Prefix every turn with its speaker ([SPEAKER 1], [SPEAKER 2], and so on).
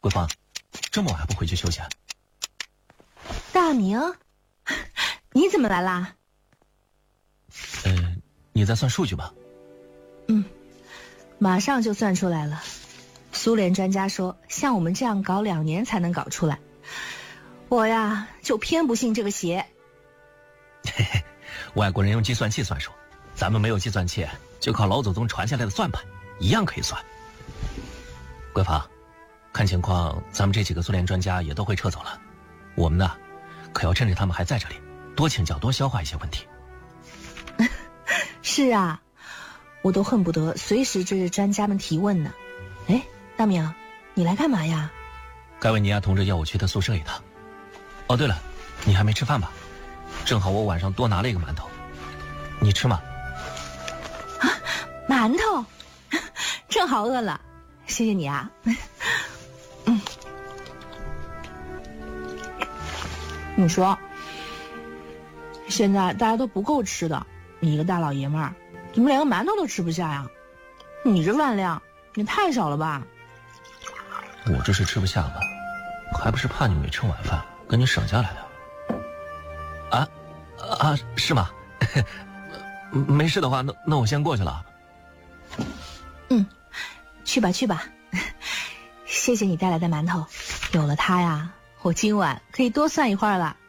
[SPEAKER 1] 桂芳，这么晚还不回去休息啊？
[SPEAKER 2] 大明，你怎么来啦？
[SPEAKER 1] 你在算数据吧？
[SPEAKER 2] 马上就算出来了。苏联专家说，像我们这样搞2年才能搞出来。我呀，就偏不信这个邪。
[SPEAKER 1] 嘿嘿，外国人用计算器算数，咱们没有计算器，就靠老祖宗传下来的算盘，一样可以算。桂芳，看情况咱们这几个苏联专家也都会撤走了，我们呢，可要趁着他们还在这里，多请教多消化一些问题。
[SPEAKER 2] 是啊，我都恨不得随时追着专家们提问呢。哎，大明，你来干嘛呀？
[SPEAKER 1] 盖维尼亚同志要我去他宿舍一趟。哦，对了，你还没吃饭吧？正好我晚上多拿了一个馒头，你吃吗？
[SPEAKER 2] 啊，馒头，正好饿了，谢谢你啊。你说，现在大家都不够吃的，你一个大老爷们儿，怎么连个馒头都吃不下呀？你这饭量也太少了吧？
[SPEAKER 1] 我这是吃不下了，还不是怕你没吃晚饭，跟你省下来的。是吗？没事的话，那我先过去了。
[SPEAKER 2] 去吧去吧，谢谢你带来的馒头，有了它呀，我今晚可以多算一会儿了。